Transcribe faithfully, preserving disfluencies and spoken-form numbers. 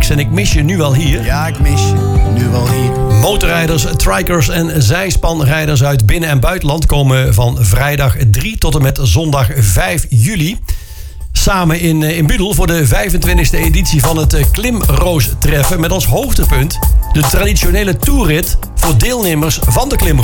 Max en Ik mis je nu wel hier. Ja, ik mis je nu wel hier. Motorrijders, trikers en zijspanrijders uit binnen- en buitenland komen van vrijdag drie tot en met zondag vijf juli samen in, in Budel voor de vijfentwintigste editie van het Klimroos-treffen. Met als hoogtepunt de traditionele toerrit voor deelnemers van de Klimroos.